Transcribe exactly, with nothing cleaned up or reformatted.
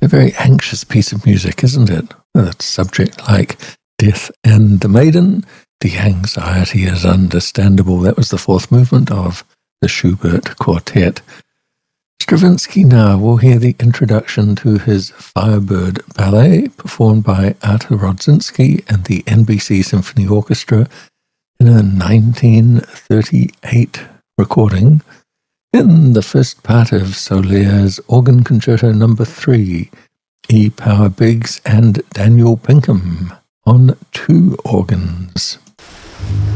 A very anxious piece of music, isn't it? A subject like death and the maiden. The anxiety is understandable. That was the fourth movement of the Schubert Quartet. Stravinsky now will hear the introduction to his Firebird Ballet, performed by Artur Rodzinski and the N B C Symphony Orchestra in a nineteen thirty-eight recording, in the first part of Solier's Organ Concerto Number three, E. Power Biggs and Daniel Pinkham on two organs.